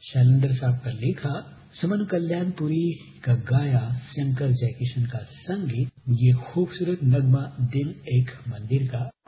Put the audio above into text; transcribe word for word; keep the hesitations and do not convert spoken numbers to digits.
शैलेंद्र साहब का लिखा, सुमन कल्याणपुरी का गाया, शंकर जयकिशन का संगीत, ये खूबसूरत नगमा दिल एक मंदिर का